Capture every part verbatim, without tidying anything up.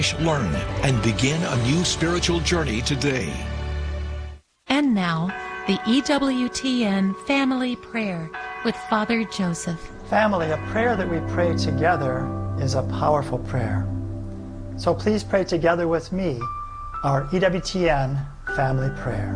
Learn and begin a new spiritual journey today. And now, the E W T N Family Prayer with Father Joseph. Family, a prayer that we pray together is a powerful prayer. So please pray together with me our E W T N Family Prayer.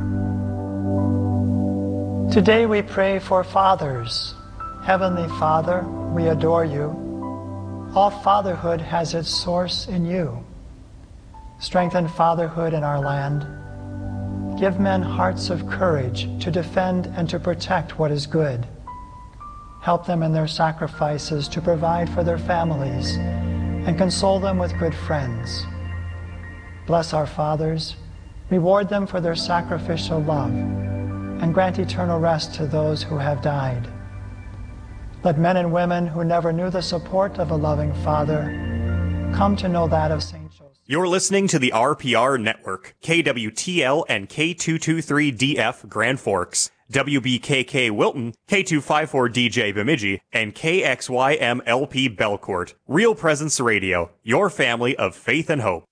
Today we pray for fathers. Heavenly Father, we adore you. All fatherhood has its source in you. Strengthen fatherhood in our land. Give men hearts of courage to defend and to protect what is good. Help them in their sacrifices to provide for their families and console them with good friends. Bless our fathers, reward them for their sacrificial love, and grant eternal rest to those who have died. Let men and women who never knew the support of a loving father come to know that of Saint Joseph. You're listening to the R P R Network, K W T L and K two twenty-three D F Grand Forks, W B K K Wilton, K two fifty-four D J Bemidji, and K X Y M L P Belcourt. Real Presence Radio, your family of faith and hope.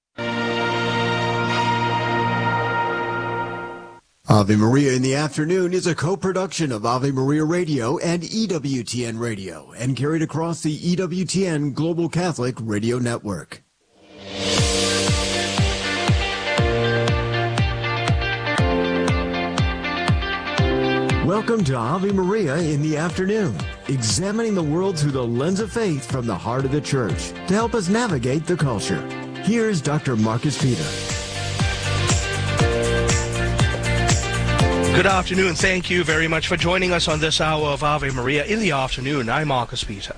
Ave Maria in the Afternoon is a co-production of Ave Maria Radio and E W T N Radio and carried across the E W T N Global Catholic Radio Network. Welcome to Ave Maria in the Afternoon, examining the world through the lens of faith from the heart of the Church to help us navigate the culture. Here's Doctor Marcus Peter. Good afternoon. Thank you very much for joining us on this hour of Ave Maria in the Afternoon. I'm Marcus Peter.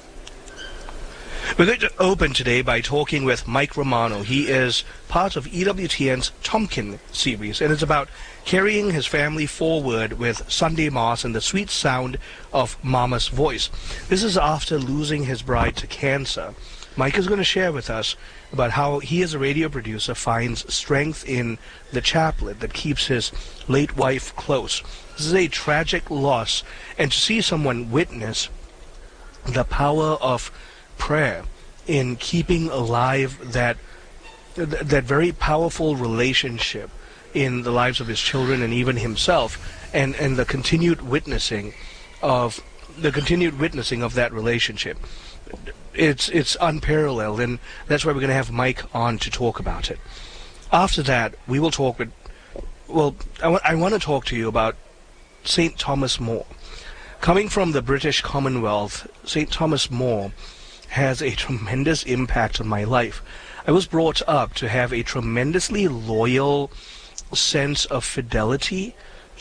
We're going to open today by talking with Mike Romano. He is part of E W T N's Tomkin series, and it's about carrying his family forward with Sunday Mass and the sweet sound of Mama's voice. This is after losing his bride to cancer. Mike is going to share with us about how he as a radio producer finds strength in the chaplet that keeps his late wife close. This is a tragic loss, and to see someone witness the power of prayer in keeping alive that that very powerful relationship in the lives of his children and even himself, and, and the continued witnessing of the continued witnessing of that relationship. It's it's unparalleled, and that's why we're going to have Mike on to talk about it. After that, we will talk with, well, I, w- I want to talk to you about Saint Thomas More. Coming from the British Commonwealth, Saint Thomas More has a tremendous impact on my life. I was brought up to have a tremendously loyal sense of fidelity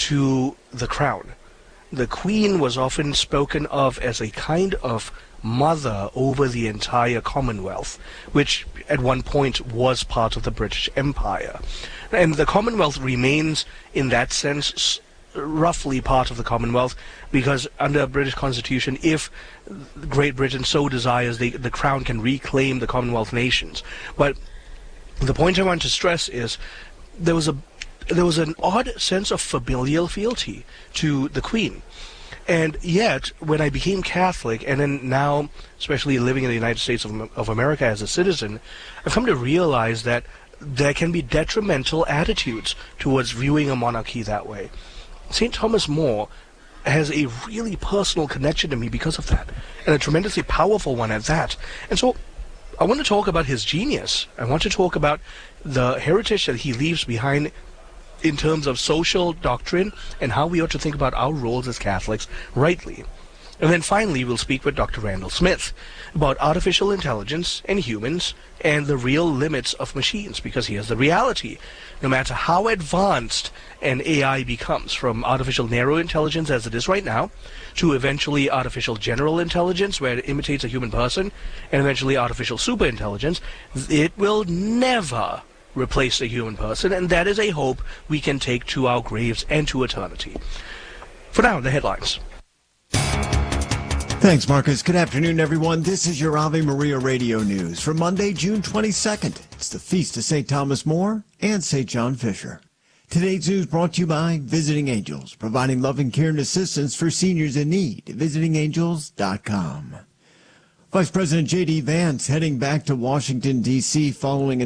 to the crown. The Queen was often spoken of as a kind of mother over the entire Commonwealth, which at one point was part of the British Empire. And the Commonwealth remains, in that sense, roughly part of the Commonwealth, because under British Constitution, if Great Britain so desires, they, the Crown can reclaim the Commonwealth nations. But the point I want to stress is there was a there was an odd sense of familial fealty to the Queen. And yet, when I became Catholic, and then now, especially living in the United States of, of America as a citizen, I've come to realize that there can be detrimental attitudes towards viewing a monarchy that way. Saint Thomas More has a really personal connection to me because of that, and a tremendously powerful one at that. And so I want to talk about his genius. I want to talk about the heritage that he leaves behind in terms of social doctrine and how we ought to think about our roles as Catholics rightly. And then finally, we'll speak with Doctor Randall Smith about artificial intelligence and humans and the real limits of machines, because here's the reality. No matter how advanced an A I becomes, from artificial narrow intelligence as it is right now, to eventually artificial general intelligence, where it imitates a human person, and eventually artificial superintelligence, it will never replace a human person, and that is a hope we can take to our graves and to eternity. For now, the headlines. Thanks, Marcus. Good afternoon, everyone. This is your Ave Maria Radio News for Monday, June twenty-second. It's the feast of Saint Thomas More and Saint John Fisher. Today's news brought to you by Visiting Angels, providing loving care and assistance for seniors in need. visiting angels dot com. Vice President J D Vance heading back to Washington, D C following an